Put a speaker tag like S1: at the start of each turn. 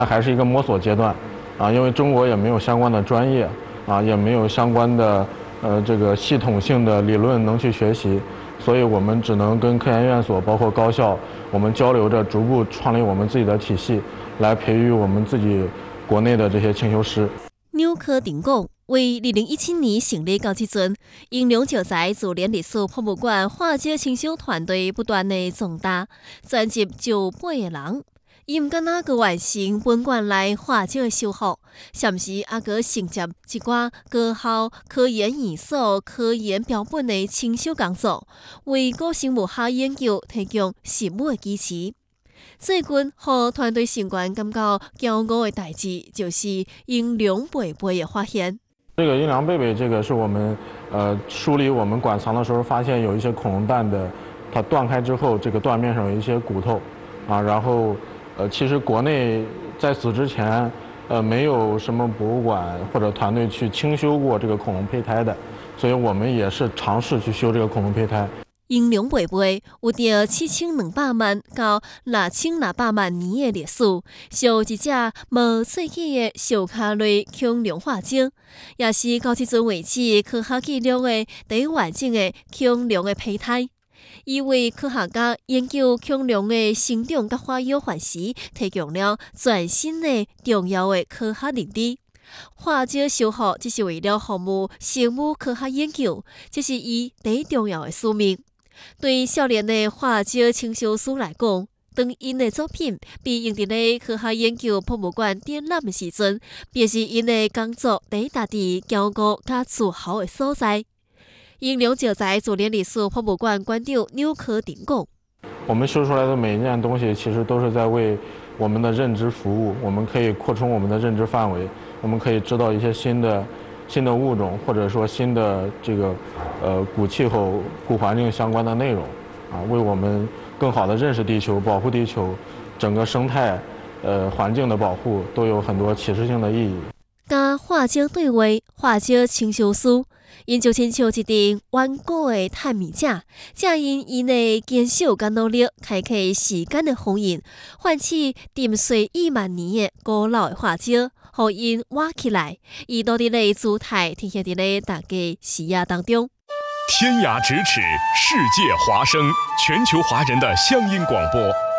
S1: 还是一个摸索阶段，因为中国也没有相关的专业，也没有相关的这个系统性的理论能去学习，所以我们只能跟科研院所包括高校，我们交流着，逐步创立我们自己的体系，来培育我们自己国内的这些清修师。
S2: 纽科丁讲，为2017年成立到即阵，应良就在自然历史博物馆化石清修团队不断的壮大，专辑就8个人。伊毋敢若个完成本馆内化石的修复，甚至也个承接一寡高校科研院所科研标本的清修工作，为古生物学研究提供实务的支持。最近，和团队成员感到骄傲的代志，就是英良贝贝的发现。
S1: 这个英良贝贝，这个是我们梳理我们馆藏的时候，发现有一些恐龙蛋的，它断开之后，这个断面上有一些骨头，然后其实国内在此之前，没有什么博物馆或者团队去清修过这个恐龙胚胎的，所以我们也是尝试去修这个恐龙胚胎。
S2: 英良贝贝有着7200万到6600万年的历史，是一只无喙齿的小卡类恐龙化石，也是到即阵为止科学记录的第一完整的恐龙的胚胎。伊为科学家研究恐龙的生长甲发育范时，提供了全新的重要的科学认知。化石修复只是为了服务生物科学研究，这是伊第一重要的使命。对少年的化石清修师来讲，当因的作品被用伫咧科学研究博物馆展览的时阵，便是因的工作第一达至骄傲甲自豪的所在。英良就在自然历史博物馆馆长纽科丁讲：
S1: 我们修出来的每一件东西，其实都是在为我们的认知服务。我们可以扩充我们的认知范围，我们可以知道一些新的物种，或者说新的这个古气候、古环境相关的内容，为我们更好的认识地球、保护地球，整个生态环境的保护都有很多启示性的意义。
S2: 甲化石对话，化石清修师，因就亲像一阵远古的探秘者，正因的坚守甲努力，开启时间的封印，唤起沉睡1万年的古老的化石，互因活起来，以努力的姿态呈现伫咧大家视野当中。
S3: 天涯咫尺，世界华声，全球华人的乡音广播。